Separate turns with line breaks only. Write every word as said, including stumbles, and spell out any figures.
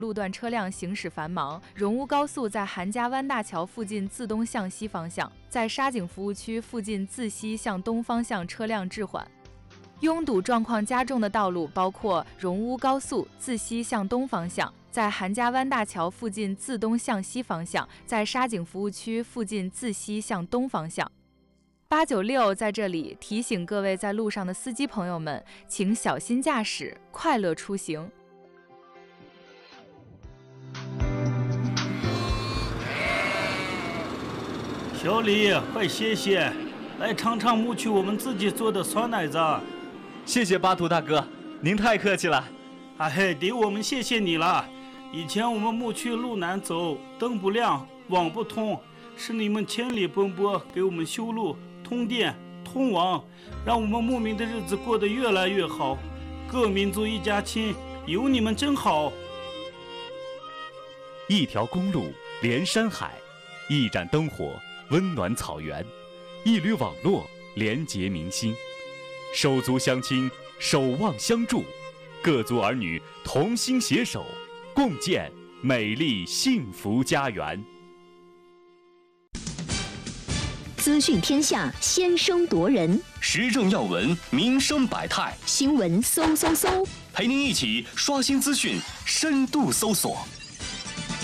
路段车辆行驶繁忙，荣乌高速在韩家湾大桥附近自东向西方向，在沙井服务区附近自西向东方向车辆滞缓。拥堵状况加重的道路包括荣乌高速自西向东方向，在韩家湾大桥附近自东向西方向，在沙井服务区附近自西向东方向。八九六在这里提醒各位在路上的司机朋友们，请小心驾驶，快乐出行。
小李，快歇歇，来尝尝牧区我们自己做的酸奶子。
谢谢巴图大哥，您太客气了。
哎嘿，得我们谢谢你了。以前我们牧区路难走，灯不亮，网不通，是你们千里奔波给我们修路、通电、通网，让我们牧民的日子过得越来越好。各民族一家亲，有你们真好。
一条公路连山海，一盏灯火温暖草原，一缕网络连结民心，手足相亲，守望相助，各族儿女同心携手，共建美丽幸福家园。
资讯天下，先声夺人，
时政要闻，民生百态，
新闻搜搜搜，
陪您一起刷新资讯，深度搜索。